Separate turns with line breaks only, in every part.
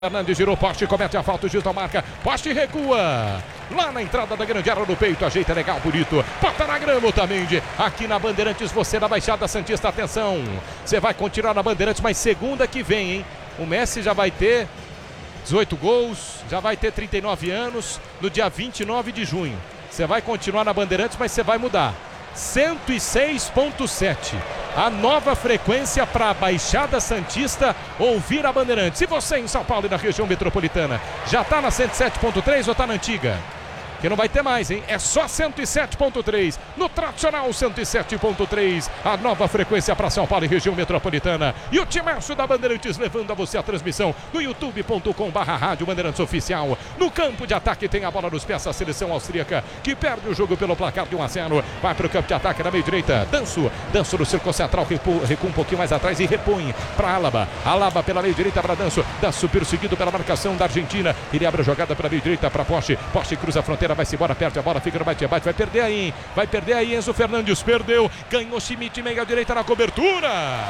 Fernandes girou, Poste comete a falta, o Gilton marca, Poste recua, lá na entrada da grande área no peito, ajeita legal, bonito, bota na grama o Otamendi, aqui na Bandeirantes, você na Baixada Santista, atenção, você vai continuar na Bandeirantes, mas segunda que vem, hein, o Messi já vai ter 18 gols, já vai ter 39 anos, no dia 29 de junho, você vai continuar na Bandeirantes, mas você vai mudar, 106.7, a nova frequência para a Baixada Santista ouvir a Bandeirantes. Se você em São Paulo e na região metropolitana já está na 107.3 ou está na antiga? Que não vai ter mais, hein? É só 107.3, no tradicional 107.3, a nova frequência para São Paulo e região metropolitana. E o timaço da Bandeirantes levando a você a transmissão no youtube.com/rádio Bandeirantes Oficial. No campo de ataque tem a bola nos pés, a seleção austríaca que perde o jogo pelo placar de 1-0. Vai para o campo de ataque na meia direita, Danço no círculo central, recua um pouquinho mais atrás e repõe para Alaba pela meia direita para Danço perseguido pela marcação da Argentina. Ele abre a jogada para a meia direita para Poste cruza a fronteira, vai-se embora, perde a bola, fica no bate-bate, vai perder aí, Enzo Fernandes perdeu, ganhou Schmidt, meia direita na cobertura.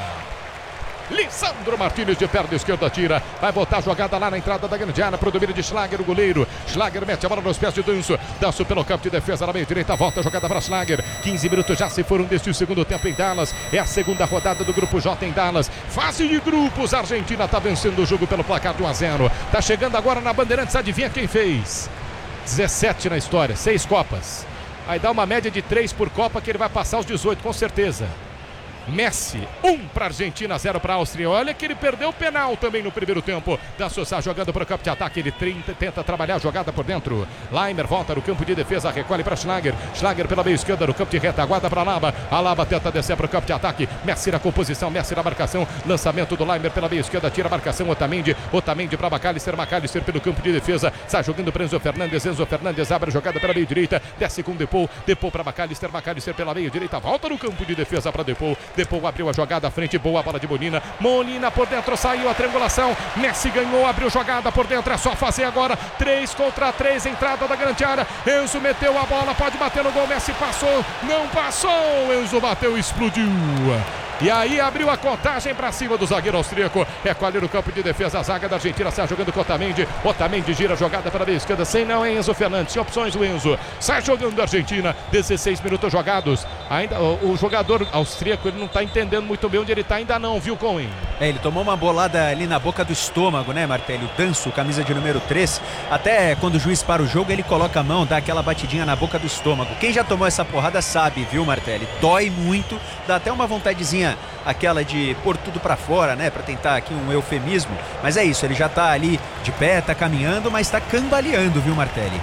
Lisandro Martínez de perna esquerda tira, vai botar a jogada lá na entrada da grande área, pro domínio de Schlager, o goleiro. Schlager mete a bola nos pés de Danço pelo campo de defesa na meia direita, volta a jogada para Schlager. 15 minutos já se foram deste segundo tempo em Dallas, é a segunda rodada do grupo J em Dallas, fase de grupos, a Argentina tá vencendo o jogo pelo placar de 1-0, tá chegando agora na Bandeirantes, adivinha quem fez? 17 na história, 6 Copas. Aí dá uma média de 3 por Copa que ele vai passar os 18, com certeza. Messi, 1 para a Argentina, 0 para a Áustria. Olha que ele perdeu o penal também no primeiro tempo. Danço jogando para o campo de ataque. Ele tenta trabalhar a jogada por dentro. Laimer volta no campo de defesa, recolhe para Schlager. Schlager pela meia esquerda no campo de retaguarda para Alaba. Alaba tenta descer para o campo de ataque. Messi na composição, Messi na marcação. Lançamento do Laimer pela meia esquerda, tira a marcação. Otamendi para McAllister pelo campo de defesa. Sai jogando para Enzo Fernandes abre a jogada pela meia direita. Desce com Depou para McAllister pela meia direita. Volta no campo de defesa para Depou abriu a jogada à frente, boa bola de Molina por dentro, saiu a triangulação, Messi ganhou, abriu jogada por dentro, é só fazer agora, 3 contra 3, entrada da grande área, Enzo meteu a bola, pode bater no gol, Messi passou, não passou, Enzo bateu, explodiu. E aí abriu a contagem para cima do zagueiro austríaco. Recolhe no campo de defesa a zaga da Argentina. Sai jogando com Otamendi gira a jogada para a esquerda. Sem não, Enzo Fernandes. Sem opções o Enzo. Sai jogando da Argentina. 16 minutos jogados. Ainda o jogador austríaco ele não está entendendo muito bem onde ele está ainda não, viu, Cohen?
Ele tomou uma bolada ali na boca do estômago, né, Martelli? O Danço, camisa de número 3. Até quando o juiz para o jogo, ele coloca a mão, dá aquela batidinha na boca do estômago. Quem já tomou essa porrada sabe, viu, Martelli? Dói muito. Dá até uma vontadezinha, aquela de pôr tudo pra fora, né, pra tentar aqui um eufemismo, mas é isso, ele já tá ali de pé, tá caminhando, mas tá cambaleando, viu, Martelli?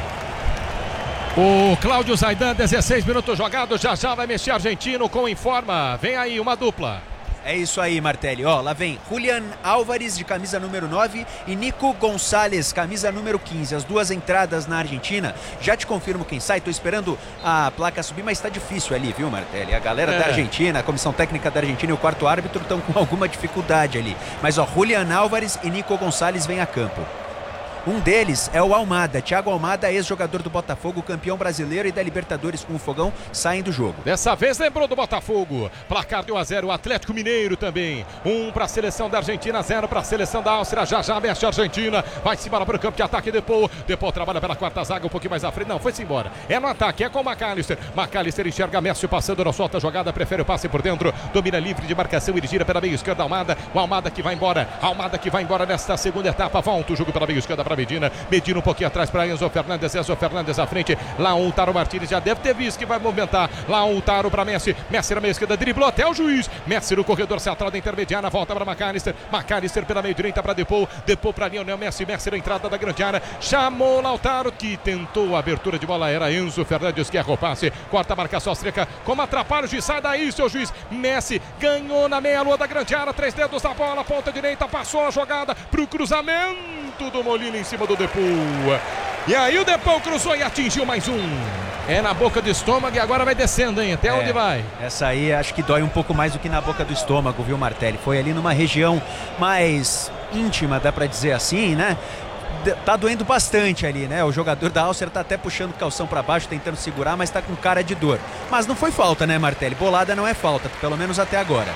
O Cláudio Zaidan, 16 minutos jogados, já vai mexer argentino com informa, vem aí uma dupla.
É isso aí, Martelli, ó, lá vem Julián Álvares de camisa número 9 e Nico Gonçalves, camisa número 15, as duas entradas na Argentina. Já te confirmo quem sai, tô esperando a placa subir, mas tá difícil ali, viu, Martelli? A galera da Argentina, a comissão técnica da Argentina e o quarto árbitro estão com alguma dificuldade ali, mas ó, Julián Álvares e Nico Gonçalves vêm a campo. Um deles é o Almada, Thiago Almada, ex-jogador do Botafogo, campeão brasileiro e da Libertadores com o Fogão, saem do jogo.
Dessa vez lembrou do Botafogo, placar de 1-0, o Atlético Mineiro também, 1 para a seleção da Argentina, 0 para a seleção da Áustria, já mexe a Argentina, vai-se embora para o campo de ataque, Depou trabalha pela quarta zaga, um pouquinho mais à frente, não, foi-se embora, é no ataque, é com o McAllister enxerga Messi passando, não solta a jogada, prefere o passe por dentro, domina livre de marcação, ele gira pela meia esquerda, o Almada que vai embora nesta segunda etapa, volta o jogo pela meia esquerda para Medina um pouquinho atrás para Enzo Fernandes à frente, Lautaro Martínez já deve ter visto que vai movimentar, Lautaro para Messi na meia esquerda, driblou até o juiz, Messi no corredor central da intermediária, volta para McAllister pela meia direita para Depou para Lionel Messi na entrada da grande área, chamou Lautaro que tentou a abertura de bola, era Enzo Fernandes que errou o passe, corta a marcação austríaca, como atrapalha o juiz, sai daí seu juiz, Messi ganhou na meia lua da grande área, 3 dedos da bola, ponta direita, passou a jogada pro cruzamento do Molina em cima do Depou. E aí o Depou cruzou e atingiu mais um. É na boca do estômago e agora vai descendo, hein? Até onde vai?
Essa aí acho que dói um pouco mais do que na boca do estômago, viu, Martelli? Foi ali numa região mais íntima, dá pra dizer assim, né? Tá doendo bastante ali, né? O jogador da Áustria tá até puxando o calção pra baixo, tentando segurar, mas tá com cara de dor. Mas não foi falta, né, Martelli? Bolada não é falta, pelo menos até agora.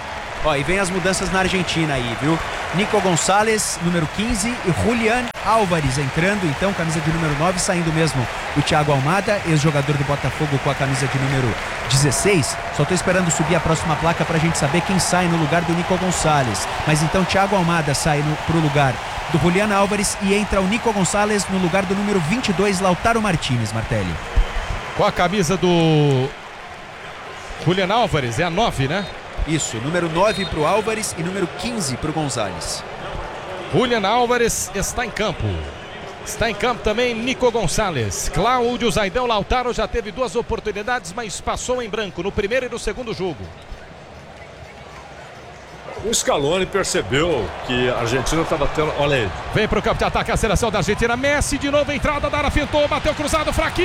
Ó, e vem as mudanças na Argentina aí, viu? Nico Gonçalves, número 15, e Julián Álvares entrando, então, camisa de número 9, saindo mesmo o Thiago Almada, ex-jogador do Botafogo com a camisa de número 16. Só tô esperando subir a próxima placa pra gente saber quem sai no lugar do Nico Gonçalves. Mas então Thiago Almada sai pro lugar do Julián Álvares e entra o Nico Gonçalves no lugar do número 22, Lautaro Martínez, Martelli.
Com a camisa do Julián Álvares, é a 9, né?
Isso, número 9 pro Álvares e número 15 pro Gonçalves.
Julián Álvares está em campo. Está em campo também Nico Gonçalves. Cláudio Zaidão. Lautaro já teve 2 oportunidades, mas passou em branco no primeiro e no segundo jogo.
O Scaloni percebeu que a Argentina estava tendo... Olha aí.
Vem pro campo de ataque a seleção da Argentina. Messi de novo, entrada da área, fintou, bateu cruzado, fraquinho.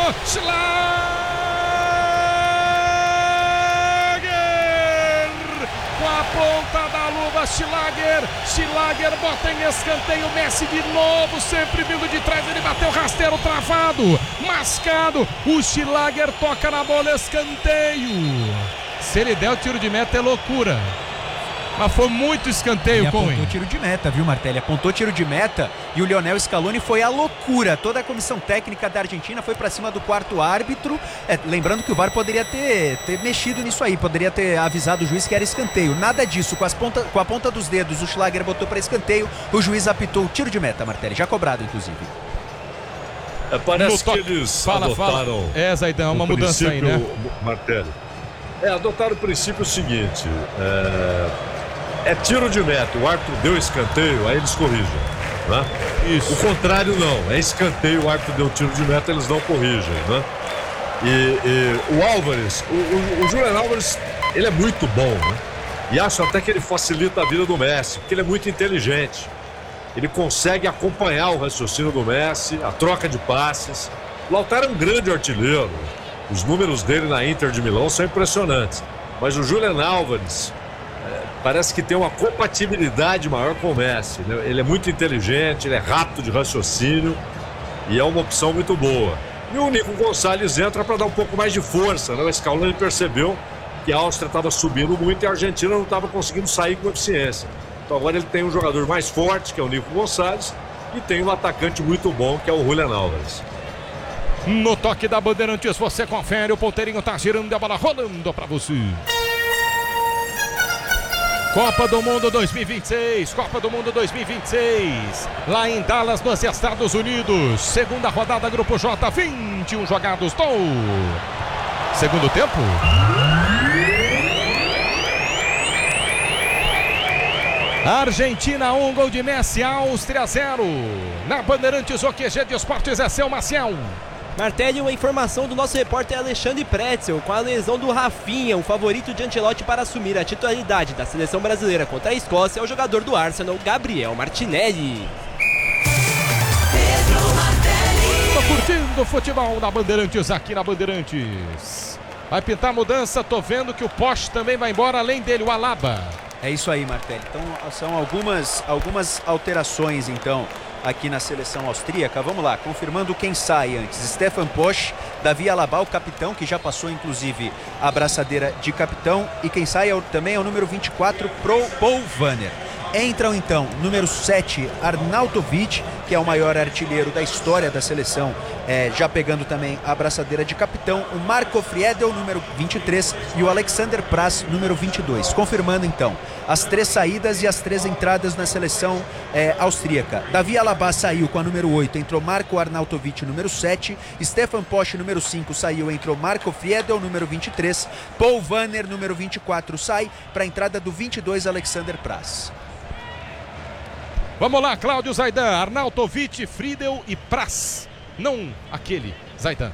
Com a ponta da luva, Schlager bota em escanteio, Messi de novo, sempre vindo de trás, ele bateu rasteiro, travado, mascado, o Schlager toca na bola, escanteio. Se ele der o tiro de meta é loucura. Mas foi muito escanteio, Cohen.
Apontou tiro de meta, viu, Martelli? Apontou tiro de meta e o Lionel Scaloni foi a loucura. Toda a comissão técnica da Argentina foi pra cima do quarto árbitro. Lembrando que o VAR poderia ter mexido nisso aí, poderia ter avisado o juiz que era escanteio. Nada disso, com a ponta dos dedos, o Schlager botou pra escanteio, o juiz apitou tiro de meta, Martelli, já cobrado, inclusive.
Parece que eles adotaram...
É, Zaidão, uma mudança aí, né?
Martelli. Adotaram o princípio seguinte... É tiro de meta, o árbitro deu escanteio, aí eles corrigem, né?
Isso.
O contrário não, é escanteio, o árbitro deu tiro de meta, eles não corrigem, né? E o Álvares, o Julián Álvares, ele é muito bom, né? E acho até que ele facilita a vida do Messi, porque ele é muito inteligente. Ele consegue acompanhar o raciocínio do Messi, a troca de passes. O Lautaro é um grande artilheiro, os números dele na Inter de Milão são impressionantes. Mas o Julián Álvares... parece que tem uma compatibilidade maior com o Messi, né? Ele é muito inteligente, ele é rápido de raciocínio e é uma opção muito boa. E o Nico Gonçalves entra para dar um pouco mais de força, né? O Scaloni percebeu que a Áustria estava subindo muito e a Argentina não estava conseguindo sair com eficiência. Então agora ele tem um jogador mais forte, que é o Nico Gonçalves, e tem um atacante muito bom, que é o Julián Álvares.
No toque da Bandeirantes, você confere, o ponteirinho tá girando, a bola rolando para você. Copa do Mundo 2026, Copa do Mundo 2026, lá em Dallas, nos Estados Unidos. Segunda rodada, Grupo J, 21 jogados do segundo tempo. Argentina 1, gol de Messi, Áustria 0. Na Bandeirantes, o QG de Esportes é seu, Maciel.
Martelli, uma informação do nosso repórter Alexandre Pretzel. Com a lesão do Rafinha, o favorito de Ancelotti para assumir a titularidade da seleção brasileira contra a Escócia é o jogador do Arsenal, Gabriel Martinelli.
Tô curtindo o futebol da Bandeirantes, aqui na Bandeirantes. Vai pintar mudança, tô vendo que o Poste também vai embora, além dele, o Alaba.
É isso aí, Martelli. Então são algumas alterações, então, aqui na seleção austríaca. Vamos lá, confirmando quem sai antes. Stefan Posch, Davi Alaba, o capitão, que já passou inclusive a braçadeira de capitão. E quem sai também é o número 24, Paul Wanner. Entram então número 7, Arnautovic, que é o maior artilheiro da história da seleção, já pegando também a braçadeira de capitão, o Marco Friedel, número 23, e o Alexander Praz, número 22. Confirmando então as 3 saídas e as 3 entradas na seleção austríaca. Davi Alaba saiu com a número 8, entrou Marco Arnautovic, número 7, Stefan Posch, número 5, saiu, entrou Marco Friedel, número 23, Paul Wanner, número 24, sai para a entrada do 22, Alexander Praz.
Vamos lá, Cláudio Zaidan, Arnautovic, Friedel e Praz. Não aquele, Zaidan.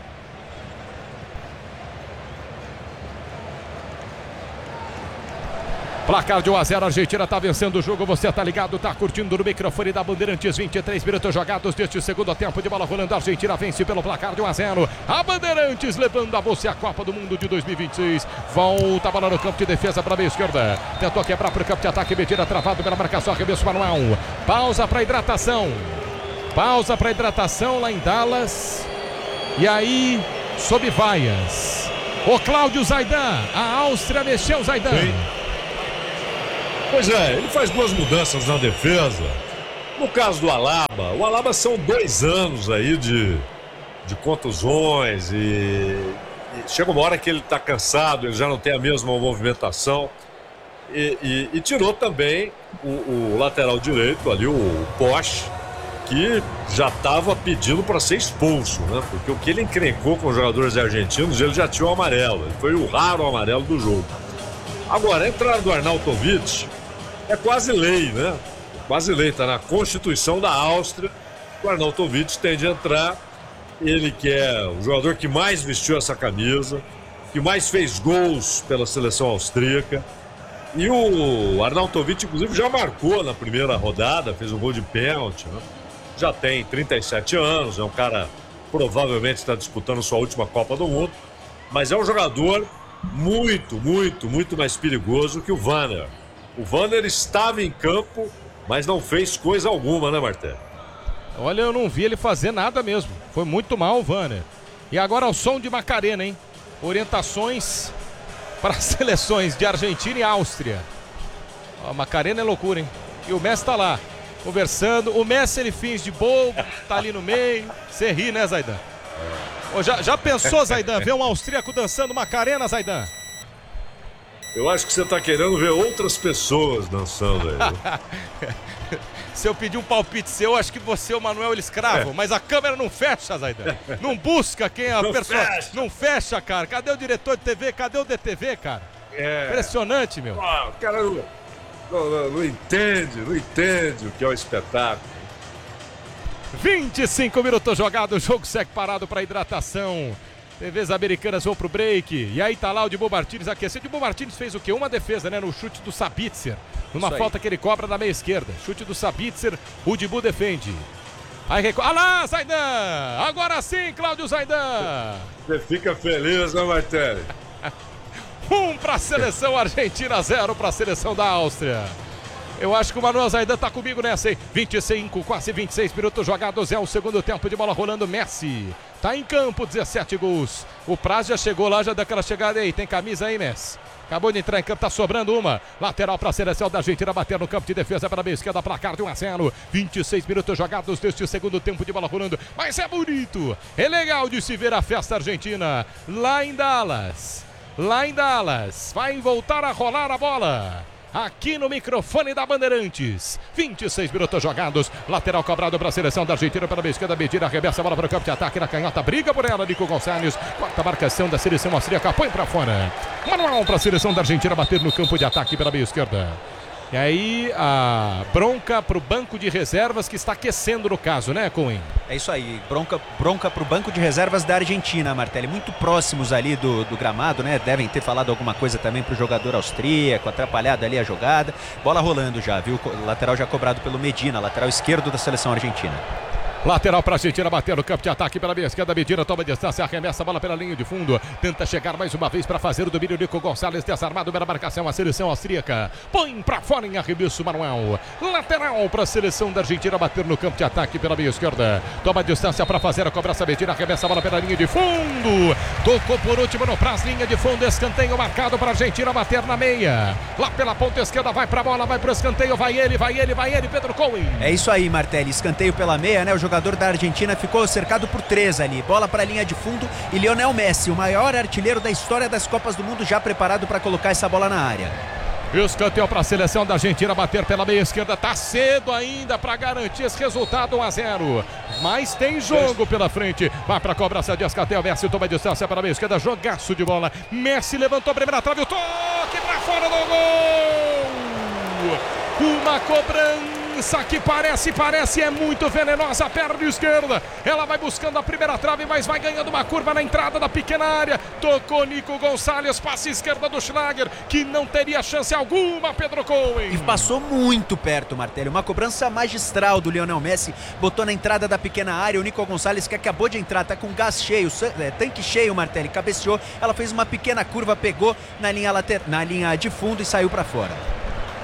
Placar de 1 a 0, a Argentina está vencendo o jogo, você está ligado, está curtindo no microfone da Bandeirantes, 23 minutos jogados deste segundo tempo de bola rolando, a Argentina vence pelo placar de 1 a 0, a Bandeirantes levando a você a Copa do Mundo de 2026, volta a bola no campo de defesa para a meia esquerda, tentou quebrar para o campo de ataque, Medina travado pela marcação, arremesso manual, pausa para hidratação lá em Dallas, e aí, sob vaias, o Cláudio Zaidan, a Áustria mexeu, Zaidan.
Sim. Pois é, ele faz 2 mudanças na defesa. No caso do Alaba, o Alaba são 2 anos aí de contusões e chega uma hora que ele está cansado, ele já não tem a mesma movimentação e tirou também o lateral direito ali, o Poche, que já estava pedindo para ser expulso, né? Porque o que ele encrencou com os jogadores argentinos, ele já tinha o amarelo, ele foi o raro amarelo do jogo. Agora, a entrada do Arnautovic é quase lei, né? Quase lei, tá na Constituição da Áustria. O Arnautovic tem de entrar. Ele que é o jogador que mais vestiu essa camisa, que mais fez gols pela seleção austríaca. E o Arnautovic, inclusive, já marcou na primeira rodada, fez um gol de pênalti, né? Já tem 37 anos, é um cara provavelmente está disputando sua última Copa do Mundo, mas é um jogador muito mais perigoso que o Wanner. O Wanner estava em campo, mas não fez coisa alguma, né, Martelli?
Olha, eu não vi ele fazer nada mesmo. Foi muito mal o Wanner. E agora o som de Macarena, hein? Orientações para as seleções de Argentina e Áustria. A Macarena é loucura, hein? E o Messi tá lá, conversando. O Messi ele finge de bobo, tá ali no meio. Você ri, né, Zaidan? Ô, já pensou, Zaidan, ver um austríaco dançando Macarena, Zaidan?
Eu acho que você tá querendo ver outras pessoas dançando aí.
Se eu pedir um palpite seu, acho que você é o Manuel ele escravo, mas a câmera não fecha, Zaidan. Não busca quem é a pessoa. Não fecha, cara. Cadê o diretor de TV? Cadê o DTV, cara? Impressionante, meu.
O cara não entende o que é o espetáculo.
25 minutos jogados, o jogo segue parado para hidratação. TVs americanas vão pro break. E aí tá lá o Dibu Martins aquecendo. O Dibu Martins fez o quê? Uma defesa, né? No chute do Sabitzer. Numa falta que ele cobra na meia esquerda. Chute do Sabitzer, o Dibu defende. Aí recorre. Ah lá, Zaidan! Agora sim, Cláudio Zaidan!
Você fica feliz, né, Martelli?
1 para a seleção argentina, 0 para a seleção da Áustria. Eu acho que o Manuel Zaidan tá comigo nessa, hein? 25, quase 26 minutos jogados. É o segundo tempo de bola rolando. Messi tá em campo, 17 gols. O Praz já chegou lá, já deu aquela chegada aí. Tem camisa aí, Messi. Acabou de entrar em campo, tá sobrando uma. Lateral para a seleção da Argentina, bater no campo de defesa para a meia esquerda, placar de 1-0. 26 minutos jogados deste segundo tempo de bola rolando. Mas é bonito, é legal de se ver a festa argentina lá em Dallas. Lá em Dallas, vai voltar a rolar a bola. Aqui no microfone da Bandeirantes. 26 minutos jogados. Lateral cobrado para a seleção da Argentina pela meia esquerda. Medina arremessa a bola para o campo de ataque na canhota. Briga por ela, Nico Gonçalves. Quarta marcação da seleção austríaca. Põe para fora. Manual para a seleção da Argentina bater no campo de ataque pela meia esquerda. E aí a bronca para o banco de reservas que está aquecendo no caso, né, Cohen?
É isso aí, bronca para o banco de reservas da Argentina, Martelli. Muito próximos ali do gramado, né? Devem ter falado alguma coisa também para o jogador austríaco, atrapalhado ali a jogada. Bola rolando já, viu? Lateral já cobrado pelo Medina, lateral esquerdo da seleção argentina.
Lateral para a Argentina bater no campo de ataque pela meia esquerda. Medina toma distância, arremessa a bola pela linha de fundo. Tenta chegar mais uma vez para fazer o domínio. Nico Gonçalves desarmado pela marcação. A seleção austríaca põe para fora em arremesso, Manuel. Lateral para a seleção da Argentina bater no campo de ataque pela meia esquerda. Toma distância para fazer a cobrança. Medina arremessa a bola pela linha de fundo. Tocou por último no Praz, linha de fundo. Escanteio marcado para a Argentina bater na meia. Lá pela ponta esquerda vai para a bola, vai para o escanteio. Vai ele, Pedro Cohen.
É isso aí, Martelli. Escanteio pela meia, né? O jogador da Argentina ficou cercado por 3 ali. Bola para a linha de fundo e Lionel Messi, o maior artilheiro da história das Copas do Mundo, já preparado para colocar essa bola na área.
Escanteio para a seleção da Argentina bater pela meia esquerda. Tá cedo ainda para garantir esse resultado 1-0. Mas tem jogo pela frente. Vai para a cobrança de escanteio. Messi toma distância para a meia esquerda. Jogaço de bola. Messi levantou a primeira trave. O toque para fora do gol. Uma cobrança que parece é muito venenosa, perna esquerda, ela vai buscando a primeira trave, mas vai ganhando uma curva na entrada da pequena área, tocou Nico Gonçalves, passe esquerda do Schlager, que não teria chance alguma, Pedro Cohen.
E passou muito perto, Martelli, uma cobrança magistral do Lionel Messi, botou na entrada da pequena área, o Nico Gonçalves que acabou de entrar, tá com gás cheio, tanque cheio, Martelli, cabeceou, ela fez uma pequena curva, pegou na linha de fundo e saiu para fora.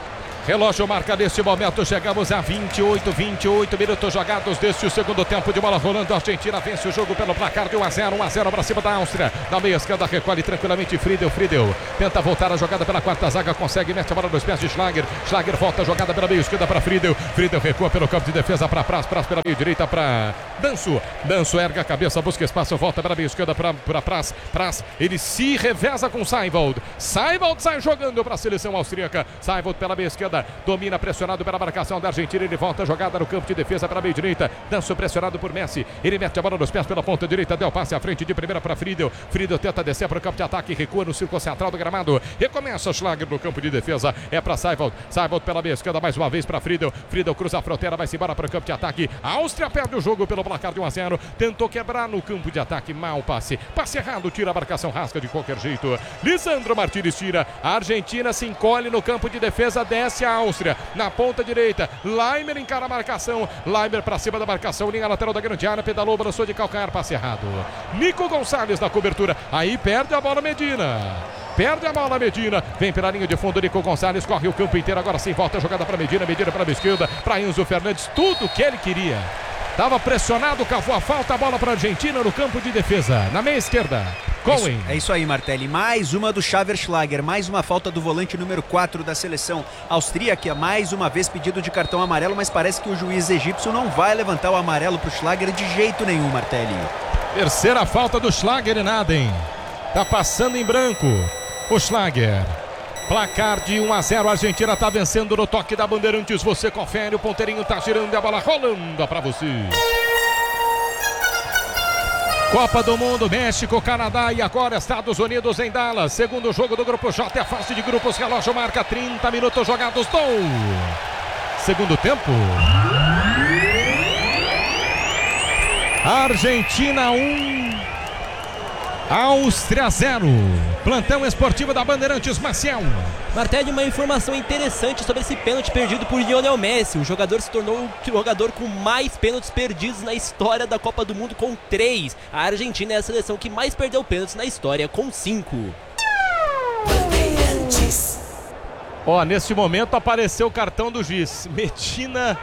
Relógio marca neste momento, chegamos a 28 minutos jogados deste segundo tempo de bola rolando. A Argentina vence o jogo pelo placar de 1-0 para cima da Áustria. Na meia esquerda recolhe tranquilamente Friedel tenta voltar a jogada pela quarta zaga, consegue, mete a bola nos pés de Schlager. Schlager volta a jogada pela meia esquerda para Friedel recua pelo campo de defesa para Praz pela meia direita para Danso erga a cabeça, busca espaço, volta pela meia esquerda para Praz, ele se reveza com Seiwald sai jogando para a seleção austríaca. Seiwald pela meia esquerda, domina, pressionado pela marcação da Argentina, ele volta a jogada no campo de defesa pela meia direita. Danso pressionado por Messi, ele mete a bola nos pés pela ponta direita, deu passe à frente de primeira para Friedel tenta descer para o campo de ataque, recua no círculo central do gramado, recomeça Schlager no campo de defesa, é para Seiwald pela meia esquerda mais uma vez para Friedel cruza a fronteira, vai-se embora para o campo de ataque. A Áustria perde o jogo pelo placar de 1-0, tentou quebrar no campo de ataque, mau passe errado, tira a marcação, rasga de qualquer jeito. Lisandro Martínez tira, a Argentina se encolhe no campo de defesa, desce a Áustria na ponta direita, Laimer encara a marcação, Laimer para cima da marcação, linha lateral da grande área, pedalou, balançou de calcanhar, passe errado. Nico Gonçalves na cobertura, aí perde a bola Medina, vem pela linha de fundo, Nico Gonçalves corre o campo inteiro, agora sim volta a jogada para Medina para a esquerda, para Enzo Fernandes, tudo que ele queria. Estava pressionado, cavou a falta, a bola para a Argentina no campo de defesa, na meia esquerda. Cohen.
É isso aí, Martelli. Mais uma do Xaver Schlager, mais uma falta do volante número 4 da seleção austríaca, mais uma vez pedido de cartão amarelo, mas parece que o juiz egípcio não vai levantar o amarelo para o Schlager de jeito nenhum, Martelli.
Terceira falta do Schlager e nada, hein? Tá passando em branco o Schlager. Placar de 1-0, a Argentina tá vencendo no toque da Bandeirantes. Você confere, o ponteirinho tá girando e a bola rolando pra você. Copa do Mundo, México, Canadá e agora Estados Unidos em Dallas. Segundo jogo do Grupo J, é fase de grupos, relógio marca 30 minutos jogados do segundo tempo. Argentina 1, Áustria 0. Plantão esportivo da Bandeirantes, Maciel.
Martelli, uma informação interessante sobre esse pênalti perdido por Lionel Messi. O jogador se tornou o jogador com mais pênaltis perdidos na história da Copa do Mundo, com 3. A Argentina é a seleção que mais perdeu pênaltis na história, com 5.
Nesse momento apareceu o cartão do juiz. Medina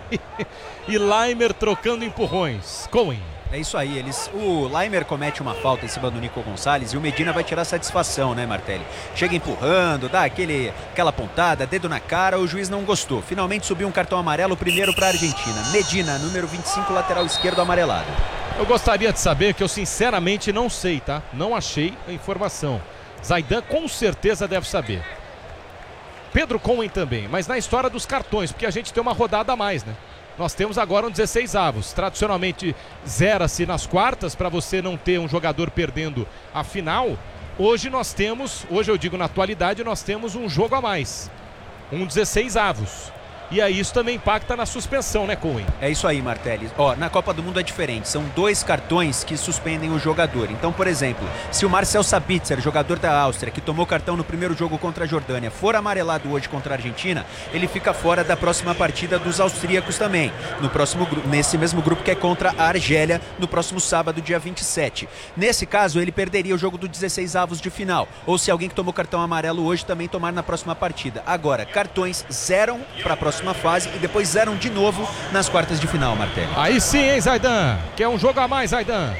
e Laimer trocando empurrões. Cohen.
É isso aí, o Laimer comete uma falta em cima do Nico Gonçalves e o Medina vai tirar satisfação, né, Martelli? Chega empurrando, dá aquela pontada, dedo na cara, o juiz não gostou. Finalmente subiu um cartão amarelo, primeiro para a Argentina. Medina, número 25, lateral esquerdo, amarelado.
Eu gostaria de saber, que eu sinceramente não sei, tá? Não achei a informação. Zaidan com certeza deve saber. Pedro Cohen também, mas na história dos cartões, porque a gente tem uma rodada a mais, né? Nós temos agora um 16avos. Tradicionalmente zera-se nas quartas para você não ter um jogador perdendo a final. Hoje eu digo na atualidade, nós temos um jogo a mais. Um 16avos. E aí isso também impacta na suspensão, né, Cohen?
É isso aí, Martelli. Na Copa do Mundo é diferente. São 2 cartões que suspendem o jogador. Então, por exemplo, se o Marcel Sabitzer, jogador da Áustria, que tomou cartão no primeiro jogo contra a Jordânia, for amarelado hoje contra a Argentina, ele fica fora da próxima partida dos austríacos também. Nesse mesmo grupo que é contra a Argélia, no próximo sábado, dia 27. Nesse caso, ele perderia o jogo do 16avos de final. Ou se alguém que tomou cartão amarelo hoje também tomar na próxima partida. Agora, cartões zeram para a próxima fase e depois zeram de novo nas quartas de final, Martelli.
Aí sim, hein, Zaidan? Que é um jogo a mais, Zaidan.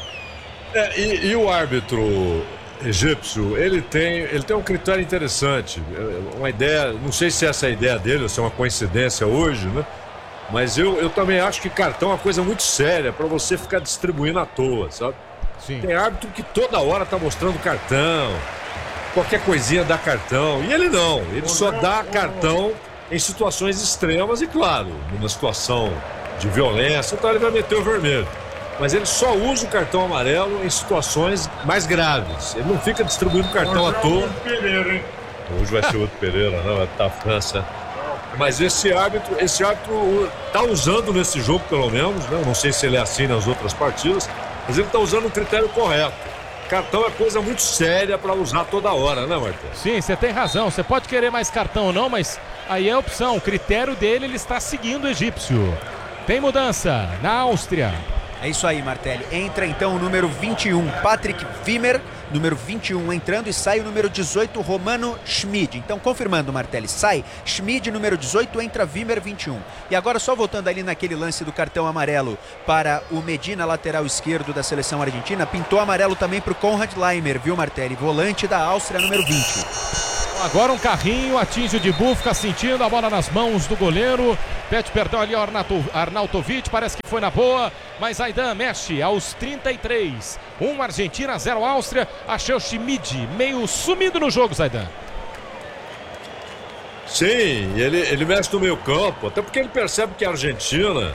E o árbitro egípcio, ele tem um critério interessante. Uma ideia, não sei se essa é a ideia dele ou se é uma coincidência hoje, né? Mas eu também acho que cartão é uma coisa muito séria para você ficar distribuindo à toa, sabe?
Sim.
Tem árbitro que toda hora tá mostrando cartão, qualquer coisinha dá cartão. E ele não, ele só dá cartão em situações extremas e, claro, numa situação de violência, então ele vai meter o vermelho. Mas ele só usa o cartão amarelo em situações mais graves. Ele não fica distribuindo cartão à toa. Hoje vai ser outro Pereira, não, vai estar a França. Mas esse árbitro está usando nesse jogo, pelo menos, né? Não sei se ele é assim nas outras partidas, mas ele está usando o critério correto. Cartão é coisa muito séria para usar toda hora, né, Martins?
Sim, você tem razão. Você pode querer mais cartão ou não, mas aí é a opção. O critério dele, ele está seguindo o egípcio. Tem mudança na Áustria.
É isso aí, Martelli. Entra então o número 21, Patrick Wimmer, número 21 entrando e sai o número 18, Romano Schmid. Então, confirmando, Martelli, sai Schmid, número 18, entra Wimmer, 21. E agora, só voltando ali naquele lance do cartão amarelo para o Medina, lateral esquerdo da seleção argentina, pintou amarelo também para o Konrad Laimer, viu, Martelli? Volante da Áustria, número 20.
Agora um carrinho, atinge o Dibu, fica sentindo a bola nas mãos do goleiro. Pede perdão ali ao Arnautovic, parece que foi na boa. Mas Zaidan mexe aos 33. 1 Argentina, 0 Áustria. Achei o Schmid meio sumido no jogo, Zaidan.
Sim, ele mexe no meio campo, até porque ele percebe que a Argentina,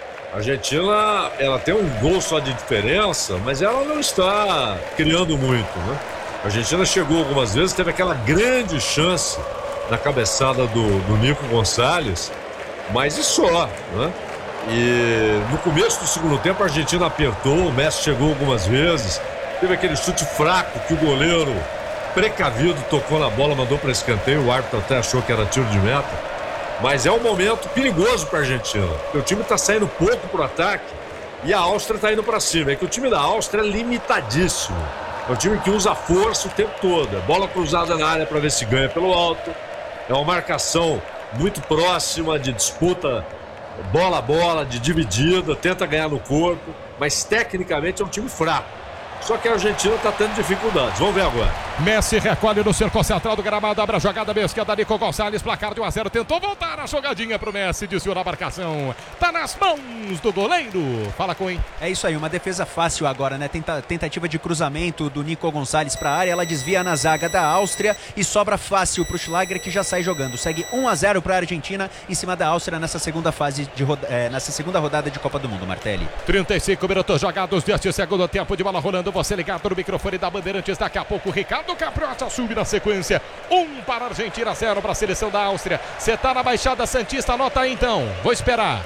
ela tem um gol só de diferença, mas ela não está criando muito, né? A Argentina chegou algumas vezes, teve aquela grande chance na cabeçada do Nico Gonçalves, mas e só, né? E no começo do segundo tempo a Argentina apertou, o Messi chegou algumas vezes, teve aquele chute fraco que o goleiro, precavido, tocou na bola, mandou para escanteio, o árbitro até achou que era tiro de meta, mas é um momento perigoso para a Argentina, porque o time está saindo pouco pro ataque e a Áustria está indo para cima, é que o time da Áustria é limitadíssimo. É um time que usa força o tempo todo. É bola cruzada na área para ver se ganha pelo alto. É uma marcação muito próxima, de disputa bola a bola, de dividida, tenta ganhar no corpo. Mas tecnicamente é um time fraco. Só que a Argentina está tendo dificuldades. Vamos ver agora.
Messi recolhe no círculo central do gramado, abre a jogada meia esquerda, Nico Gonçalves, placar de 1-0, tentou voltar a jogadinha pro Messi, desviou na marcação, tá nas mãos do goleiro, fala com ele.
É isso aí, uma defesa fácil agora, né? Tentativa de cruzamento do Nico Gonçalves para a área, ela desvia na zaga da Áustria e sobra fácil pro Schlager, que já sai jogando. Segue 1-0 para a Argentina em cima da Áustria nessa segunda fase nessa segunda rodada de Copa do Mundo, Martelli.
35 minutos jogados deste segundo tempo de bola rolando, você ligado no microfone da Bandeirantes, daqui a pouco Ricardo Capriotti sube na sequência, 1 para a Argentina, 0 para a seleção da Áustria. Você tá na Baixada Santista, anota aí então, vou esperar.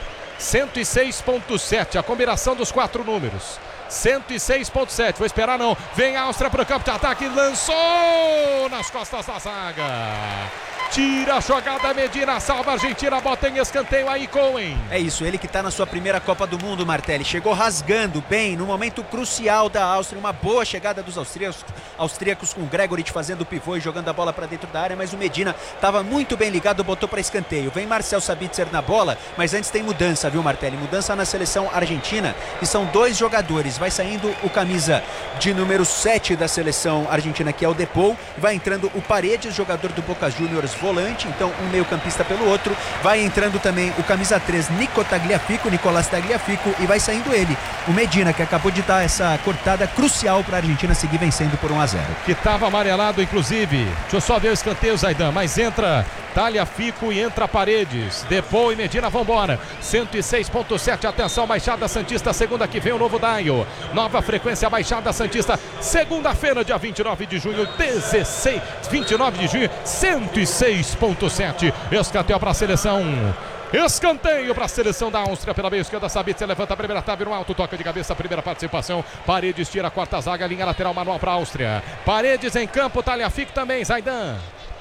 106.7, a combinação dos 4 números. 106.7, vou esperar não. Vem a Áustria para o campo de ataque, lançou nas costas da zaga. Tira a jogada, Medina, salva a Argentina, bota em escanteio aí, Cohen.
É isso, ele que está na sua primeira Copa do Mundo, Martelli. Chegou rasgando bem no momento crucial da Áustria. Uma boa chegada dos austríacos com o Gregoritch fazendo o pivô e jogando a bola para dentro da área, mas o Medina estava muito bem ligado, botou para escanteio. Vem Marcel Sabitzer na bola, mas antes tem mudança, viu, Martelli? Mudança na seleção argentina, e são 2 jogadores. Vai saindo o camisa de número 7 da seleção argentina, que é o Depou. Vai entrando o Paredes, jogador do Boca Juniors, volante, então um meio campista pelo outro. Vai entrando também o camisa 3, Nicolás Tagliafico, e vai saindo ele, o Medina, que acabou de dar essa cortada crucial para a Argentina seguir vencendo por 1-0.
Que estava amarelado, inclusive. Deixa eu só ver o escanteio, Zaidan, mas entra Tagliafico e entra Paredes. Depou e Medina vambora. 106.7, atenção, Baixada Santista, segunda que vem o novo Daio. Nova frequência, Baixada Santista, segunda-feira, dia 29 de junho, 29 de junho, 106.7. Escanteio para a seleção. Escanteio para a seleção da Áustria pela meia esquerda. Sabitzer levanta a primeira trave no alto, toca de cabeça, primeira participação. Paredes tira a quarta zaga, linha lateral manual para a Áustria. Paredes em campo, Tagliafico também, Zaidan.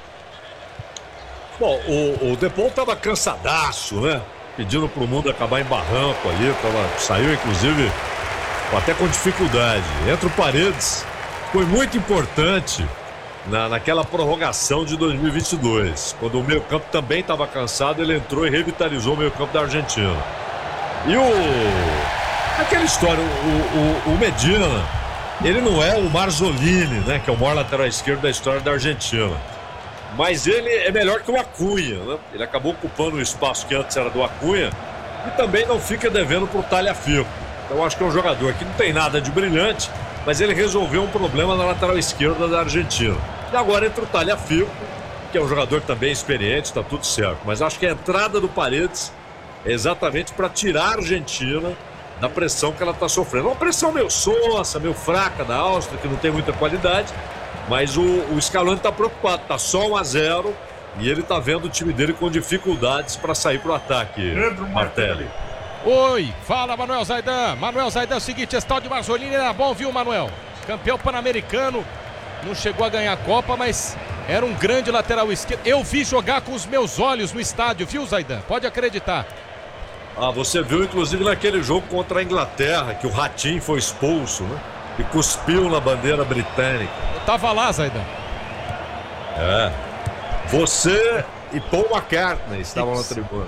Bom, o Depou estava cansadaço, né? Pedindo para o mundo acabar em barranco ali, saiu inclusive até com dificuldade. Entra o Paredes, foi muito importante naquela prorrogação de 2022, quando o meio-campo também estava cansado, ele entrou e revitalizou o meio-campo da Argentina. E aquela história, o Medina, ele não é o Marzolini, né, que é o maior lateral esquerdo da história da Argentina, mas ele é melhor que o Acunha, né? Ele acabou ocupando o espaço que antes era do Acunha e também não fica devendo para o Tagliafico. Então eu acho que é um jogador que não tem nada de brilhante, mas ele resolveu um problema na lateral esquerda da Argentina. E agora entra o Tagliafico, que é um jogador também experiente, está tudo certo. Mas acho que a entrada do Paredes é exatamente para tirar a Argentina da pressão que ela está sofrendo. Uma pressão meio sonsa, meio fraca da Áustria, que não tem muita qualidade. Mas o Scaloni está preocupado, está só 1-0 e ele está vendo o time dele com dificuldades para sair para o ataque, Martelli.
Oi, fala Manuel Zaidan. Manuel Zaidan, é o seguinte, esse tal de Marzolini era bom, viu, Manuel? Campeão pan-americano, não chegou a ganhar a Copa, mas era um grande lateral esquerdo. Eu vi jogar com os meus olhos no estádio, viu, Zaidan? Pode acreditar.
Ah, você viu inclusive naquele jogo contra a Inglaterra, que o Ratinho foi expulso, né? e cuspiu na bandeira britânica.
Eu tava lá, Zaidan.
É. Você e Paul McCartney estavam na tribuna.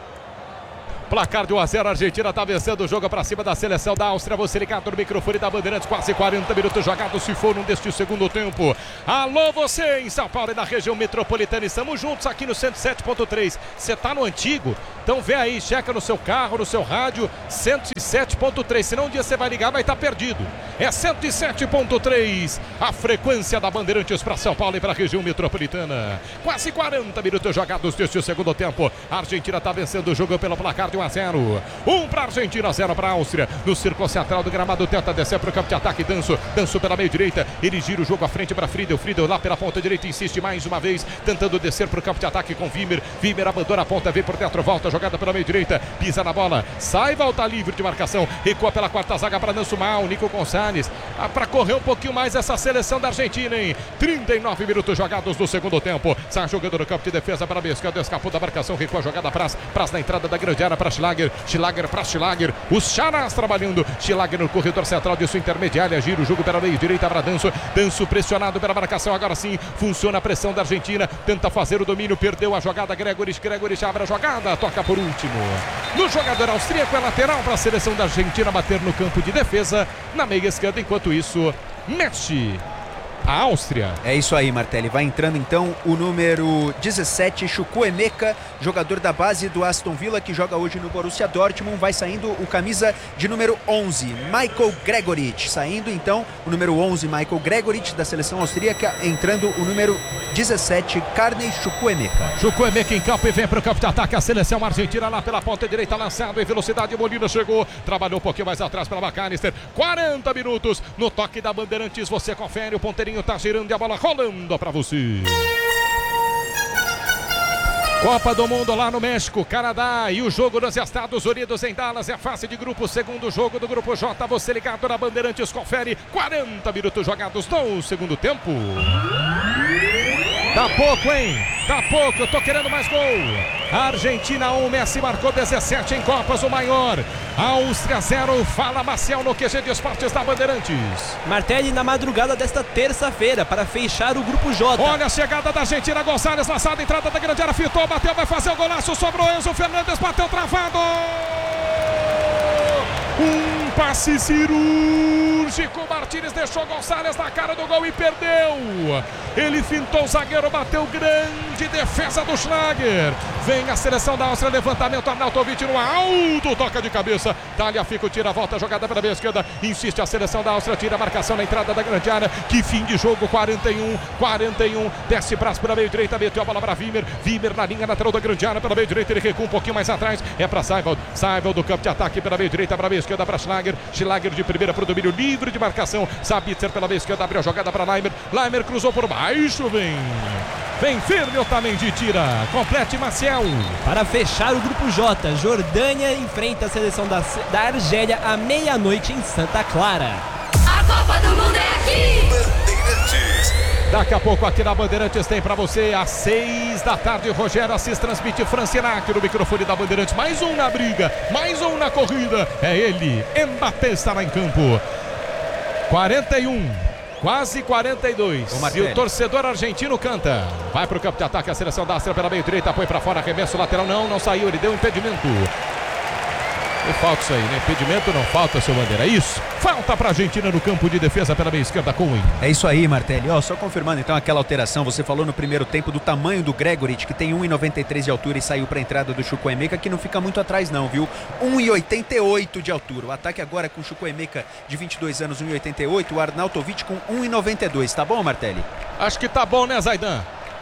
Placar de 1 a 0, a Argentina está vencendo o jogo para cima da seleção da Áustria. Você ligado no microfone da Bandeirantes, quase 40 minutos jogados se foram deste segundo tempo. Alô, você em São Paulo e na região metropolitana, estamos juntos aqui no 107.3. Você está no antigo? Então vê aí, checa no seu carro, no seu rádio, 107.3. Senão um dia você vai ligar, vai estar perdido. É 107.3, a frequência da Bandeirantes para São Paulo e para a região metropolitana. Quase 40 minutos jogados deste segundo tempo. A Argentina está vencendo o jogo pelo placar de 1 a 0. 1 para a Argentina, 0 para a Áustria. No círculo central do gramado, tenta descer para o campo de ataque. Danço pela meia direita. Ele gira o jogo à frente para Friedel. Friedel lá pela ponta direita, insiste mais uma vez, tentando descer para o campo de ataque com Wimmer. Wimmer abandona a ponta, vem por dentro, volta, jogada pela meia direita, pisa na bola, sai, volta livre de marcação, recua pela quarta zaga para Nanço Mal, Nico Gonçalves. Para correr um pouquinho mais essa seleção da Argentina, hein? 39 minutos jogados no segundo tempo. Sai jogando no campo de defesa para Bescado, escapou da marcação, recua a jogada Praz na entrada da grande área para Schlager para Schlager, os Charás trabalhando, Schlager no corredor central de sua intermediária, gira o jogo pela meia direita para Danço pressionado pela marcação, agora sim, funciona a pressão da Argentina, tenta fazer o domínio, perdeu a jogada, Gregory abre a jogada, toca por último, no jogador austríaco, é lateral para a seleção da Argentina bater no campo de defesa, na meia esquerda, enquanto isso, mexe a Áustria.
É isso aí, Martelli. Vai entrando então o número 17, Chukwuemeka, jogador da base do Aston Villa, que joga hoje no Borussia Dortmund. Vai saindo o camisa de número 11, Michael Gregoritsch. Saindo então o número 11, Michael Gregoritsch, da seleção austríaca. Entrando o número 17, Carney Chukwuemeka.
Chukwuemeka em campo e vem para o campo de ataque. A seleção argentina lá pela ponta direita, lançado em velocidade. Molina chegou, trabalhou um pouquinho mais atrás para McAllister. 40 minutos no toque da Bandeirantes. Você confere, o ponteirinho tá girando e a bola rolando para você. Copa do Mundo lá no México, Canadá e o jogo dos Estados Unidos em Dallas. É fase de grupo, segundo jogo do grupo J. Você ligado na Bandeirantes, confere. 40 minutos jogados no segundo tempo. Tá pouco, hein? Tá pouco, eu tô querendo mais gol. Argentina 1, Messi marcou 17 em Copas, o maior. Áustria 0, fala Maciel no QG de Esportes da Bandeirantes.
Martelli na madrugada desta terça-feira para fechar o grupo J.
Olha a chegada da Argentina, Gonçalves lançada, entrada da grande área, fitou, bateu, vai fazer o golaço, sobrou Enzo Fernandes, bateu travado. Um passe cirúrgico, Martínez deixou Gonçalves na cara do gol e perdeu. Ele fintou o zagueiro, bateu, grande defesa do Schlager. Vem a seleção da Áustria, levantamento, Arnautovic no alto, toca de cabeça, Tagliafico tira a volta, jogada pela meia esquerda, insiste a seleção da Áustria, tira a marcação na entrada da grande área, que fim de jogo, 41, desce braço pela meia direita, meteu a bola para Wimmer na linha lateral da grande área, pela meia direita, ele recua um pouquinho mais atrás, é para Seiwald do campo de ataque pela meia direita, para a meia esquerda para Schlager de primeira para o domínio, livre de marcação, Sabitzer pela meia esquerda, abriu a jogada para Leimer cruzou por baixo, vem firme Otamendi, tira, complete Maciel.
Para fechar o grupo J, Jordânia enfrenta a seleção da Argélia à meia-noite em Santa Clara.
A Copa do Mundo é aqui!
Bandeirantes.
Daqui a pouco aqui na Bandeirantes tem pra você às 6 da tarde, Rogério Assis transmite Francinac no microfone da Bandeirantes, mais um na briga, mais um na corrida, é ele, Mbappé estará em campo. 41, quase 42, e o torcedor argentino canta, vai pro campo de ataque a seleção da Áustria pela meio direita, põe pra fora, arremesso lateral, não saiu, ele deu impedimento. Não falta isso aí, né? Impedimento não falta, seu Bandeira. Isso. Falta pra Argentina no campo de defesa pela meia esquerda com o
É isso aí, Martelli. Só confirmando então aquela alteração. Você falou no primeiro tempo do tamanho do Gregoritsch, que tem 1,93 de altura e saiu pra entrada do Chukwuemeka, que não fica muito atrás não, viu? 1,88 de altura. O ataque agora com o Chukwuemeka de 22 anos, 1,88. O Arnautovic com 1,92. Tá bom, Martelli?
Acho que tá bom, né, Zaidan?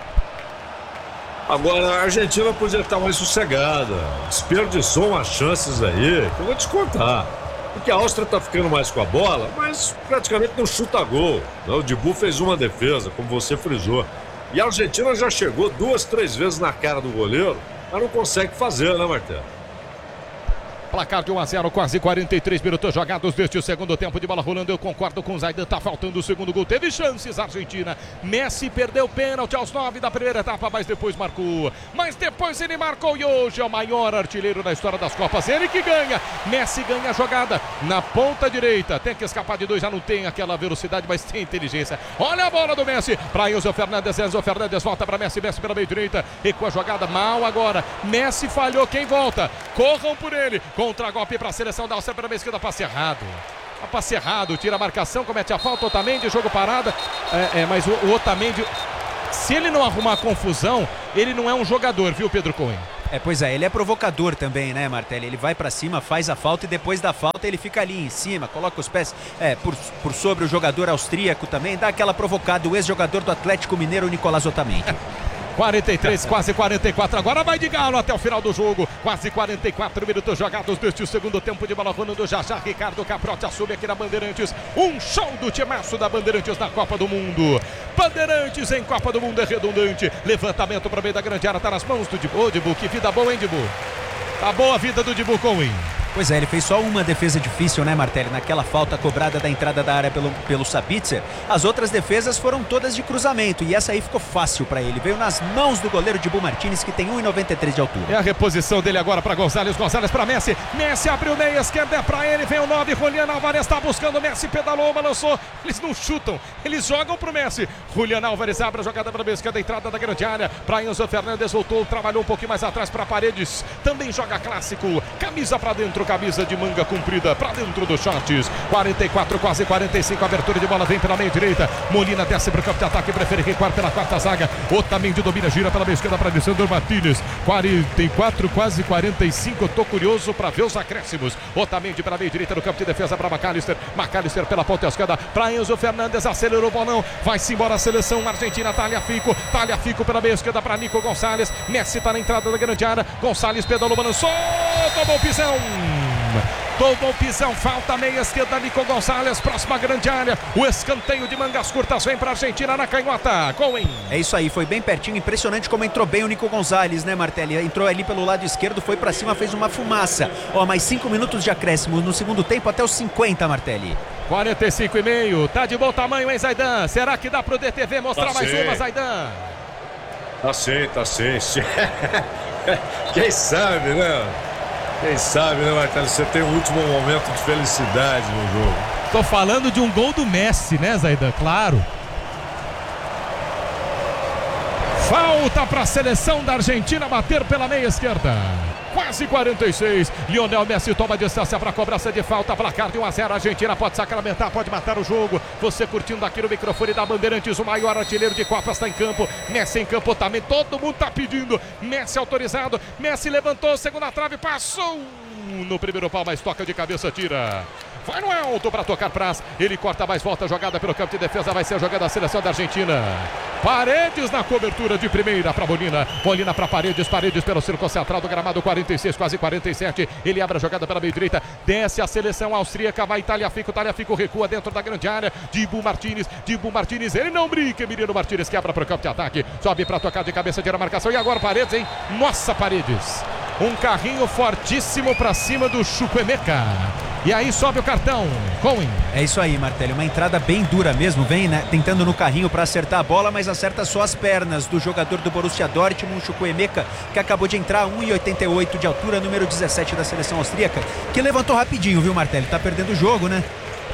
Agora a Argentina podia estar mais sossegada, desperdiçou umas chances aí, que eu vou te contar. Porque a Áustria tá ficando mais com a bola, mas praticamente não chuta gol. O Dibu fez uma defesa, como você frisou. E a Argentina já chegou 2, 3 vezes na cara do goleiro, mas não consegue fazer, né, Martelo?
Placar de 1-0, quase 43 minutos jogados deste segundo tempo de bola rolando. Eu concordo com o Zaidan, tá faltando o segundo gol. Teve chances a Argentina. Messi perdeu o pênalti aos 9 da primeira etapa, mas depois marcou. Mas depois ele marcou e hoje é o maior artilheiro da história das Copas. Ele que ganha. Messi ganha a jogada na ponta direita. Tem que escapar de dois, já não tem aquela velocidade, mas tem inteligência. Olha a bola do Messi para Enzo Fernandes. Enzo Fernandes volta para Messi. Messi pela meia direita. Recua a jogada mal agora. Messi falhou. Quem volta? Corram por ele. Contra-golpe para a seleção da Áustria pela meia esquerda. Passe errado. Passe errado. Tira a marcação. Comete a falta. Otamendi. Jogo parada. Mas o Otamendi, se ele não arrumar confusão, ele não é um jogador, viu, Pedro Cohen?
Pois é, ele é provocador também, né, Martelli? Ele vai pra cima, faz a falta e depois da falta ele fica ali em cima, coloca os pés por sobre o jogador austríaco também, dá aquela provocada, o ex-jogador do Atlético Mineiro, Nicolás Otamendi.
43, quase 44, agora vai de Galo até o final do jogo, quase 44 minutos jogados deste segundo tempo de bola rolando. Já Ricardo Caprotti assume aqui na Bandeirantes, um show do timaço da Bandeirantes na Copa do Mundo. Bandeirantes em Copa do Mundo é redundante, levantamento para o meio da grande área, tá nas mãos do Dibu. Dibu, que vida boa, hein, Dibu? Tá boa a vida do Dibu Cohen.
Pois é, ele fez só uma defesa difícil, né, Martelli? Naquela falta cobrada da entrada da área pelo Sabitzer. As outras defesas foram todas de cruzamento e essa aí ficou fácil para ele. Veio nas mãos do goleiro Dibu Martínez, que tem 1,93 de altura.
É a reposição dele agora para Gonzalez. Gonzalez para Messi. Messi abriu meia esquerda, é para ele. Vem o 9, Julián Álvarez está buscando. Messi pedalou, balançou. Eles não chutam, eles jogam pro Messi. Julián Álvarez abre a jogada para a meia esquerda, entrada da grande área. Para Enzo Fernandes, voltou, trabalhou um pouquinho mais atrás para Paredes. Também joga clássico. Camisa para dentro, camisa de manga comprida para dentro dos shorts. 44, quase 45, abertura de bola vem pela meia direita. Molina desce para o campo de ataque, prefere recuar pela quarta zaga. Otamendi domina, gira pela meia esquerda para Lisandro Martínez. 44, quase 45. Tô curioso para ver os acréscimos. Otamendi pela meia direita no campo de defesa para McAllister. McAllister pela ponta esquerda para Enzo Fernandes. Acelerou o bolão, vai-se embora a seleção argentina. Tagliafico pela meia esquerda para Nico Gonçalves. Messi está na entrada da grande área. Gonçalves pedalou, balançou, tomou pisão. Tomou pisão, falta meia esquerda, Nico Gonçalves, próxima grande área. O escanteio de mangas curtas vem para a Argentina na canhota. Cohen.
É isso aí, foi bem pertinho, impressionante como entrou bem o Nico Gonçalves, né, Martelli? Entrou ali pelo lado esquerdo, foi para cima, fez uma fumaça. Mais 5 minutos de acréscimo no segundo tempo até os 50, Martelli.
45,5, tá de bom tamanho, hein, Zaidan? Será que dá pro DTV mostrar
Tá
mais
sim.
uma, Zaidan?
Tá sim. Quem sabe, né? Quem sabe, né, Marcelo? Você tem um último momento de felicidade no jogo.
Tô falando de um gol do Messi, né, Zaidan? Claro. Falta para a seleção da Argentina bater pela meia esquerda. Quase 46. Lionel Messi toma distância para a cobrança de falta. Placar de 1-0. A Argentina pode sacramentar, pode matar o jogo. Você curtindo aqui no microfone da Bandeirantes, o maior artilheiro de Copas está em campo. Messi em campo também. Todo mundo está pedindo. Messi autorizado. Messi levantou, segunda trave, passou no primeiro pau, mas toca de cabeça, tira. Vai no alto para tocar Praz. Ele corta mais, volta a jogada pelo campo de defesa. Vai ser a jogada da seleção da Argentina. Paredes na cobertura de primeira para Molina. Molina para Paredes. Paredes pelo círculo central do gramado. 46, quase 47. Ele abre a jogada pela meia direita. Desce a seleção austríaca. Vai Tagliafico recua dentro da grande área. Dibu Martínez. Ele não brinca. Emiliano Martínez quebra para o campo de ataque. Sobe para tocar de cabeça, tira a marcação. E agora Paredes, hein? Nossa, Paredes. Um carrinho fortíssimo para cima do Chukwuemeka. E aí sobe o cartão, Cohen.
É isso aí, Martelli, uma entrada bem dura mesmo, vem, né, tentando no carrinho para acertar a bola, mas acerta só as pernas do jogador do Borussia Dortmund, Chukwuemeka, que acabou de entrar, 1,88 de altura, número 17 da seleção austríaca, que levantou rapidinho, viu, Martelli? Tá perdendo o jogo, né?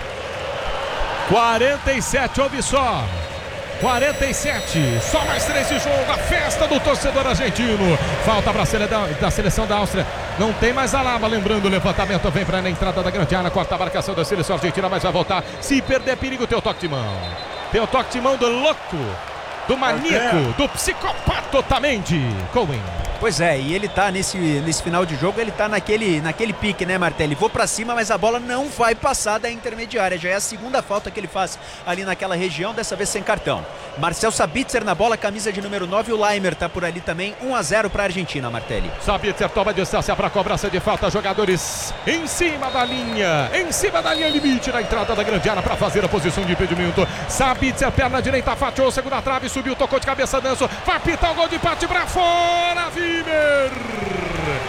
47, ouve só. 47, só mais 3 de jogo, a festa do torcedor argentino. Falta para a seleção da Áustria. Não tem mais a lava, lembrando, o levantamento vem para a entrada da grande área, corta a marcação da seleção argentina, mas vai voltar. Se perder perigo, tem o toque de mão. Tem o toque de mão do louco, do maníaco, do psicopata Otamendi. Cohen.
Pois é, e ele tá nesse final de jogo, ele tá naquele pique, né, Martelli? Vou pra cima, mas a bola não vai passar da intermediária. Já é a segunda falta que ele faz ali naquela região, dessa vez sem cartão. Marcel Sabitzer na bola, camisa de número 9, o Leimer tá por ali também, 1-0 pra Argentina, Martelli.
Sabitzer toma distância para cobrança de falta, jogadores em cima da linha limite na entrada da grande área para fazer a posição de impedimento. Sabitzer, perna direita, fatiou, segunda trave, subiu, tocou de cabeça, danço, vai pitar o gol de empate para fora, Wimmer.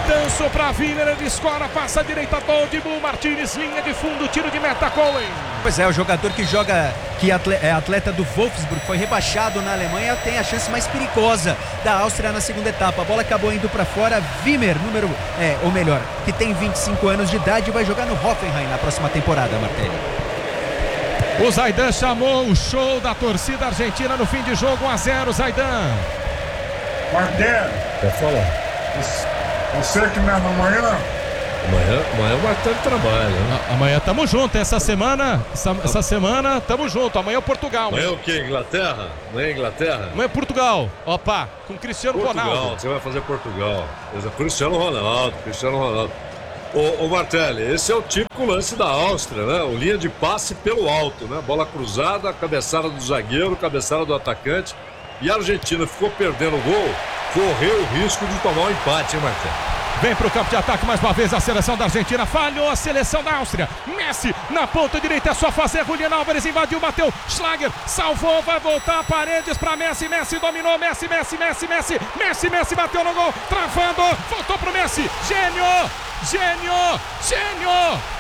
Danço para Willer, ele escora, passa a direita, Todibo, Martinez, linha de fundo, tiro de meta, Cohen.
Pois é, o jogador que joga, que é atleta do Wolfsburg, foi rebaixado na Alemanha, tem a chance mais perigosa da Áustria na segunda etapa. A bola acabou indo para fora. Wimmer, que tem 25 anos de idade, vai jogar no Hoffenheim na próxima temporada, Martelli.
O Zaidan chamou o show da torcida argentina no fim de jogo, 1-0, Zaidan.
Martelli,
Quer falar?
você que não é na manhã,
Amanhã o Martelli trabalha, né?
Amanhã tamo junto, essa semana tamo junto, amanhã é Portugal.
Amanhã o quê? Inglaterra? Amanhã é Inglaterra?
Amanhã é Portugal, opa, com Cristiano
Portugal,
Ronaldo.
você vai fazer Portugal. Cristiano Ronaldo. Ô Martelli, esse é o típico lance da Áustria, né? O linha de passe pelo alto, né? Bola cruzada, cabeçada do zagueiro, cabeçada do atacante. E a Argentina ficou perdendo o gol, correu o risco de tomar um empate, hein, Martelli?
Vem pro campo de ataque mais uma vez a seleção da Argentina. Falhou a seleção da Áustria. Messi na ponta direita, é só fazer. Julián Álvares invadiu, bateu. Schlager salvou, vai voltar. Paredes para Messi. Messi dominou. Messi bateu no gol. Travando. Voltou pro Messi. Gênio.